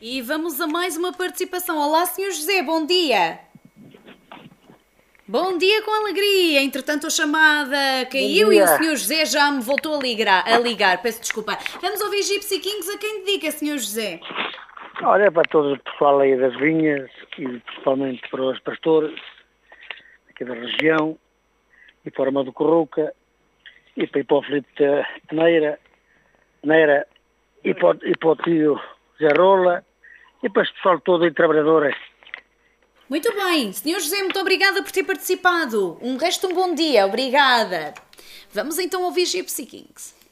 E vamos a mais uma participação. Olá, Sr. José, bom dia. Bom dia com alegria. Entretanto, a chamada caiu e o Sr. José já me voltou a ligar. Peço desculpa. Vamos ouvir Gypsy Kings. A quem dedica, Sr. José? Olha, para todo o pessoal aí das vinhas e principalmente para os pastores aqui da região e para o Armado Corruca e para o Filipe Neira e para o tio Zé Rola e para este pessoal todo aí trabalhador. Muito bem. Sr. José, muito obrigada por ter participado. Um resto de um bom dia. Obrigada. Vamos então ouvir Gypsy Kings.